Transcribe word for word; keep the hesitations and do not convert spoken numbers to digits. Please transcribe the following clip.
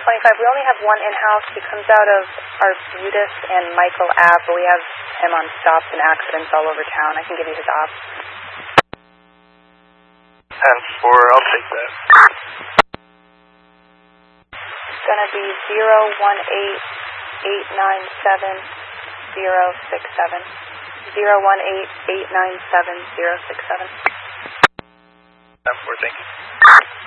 twenty-five. We only have one in-house. He comes out of Arbutus and Michael Ave, but we have him on stops and accidents all over town. I can give you his op. ten four, I'll take that. It's going to be zero one eight eight nine seven zero six seven. zero one eight eight nine seven zero six seven. ten four, thank you.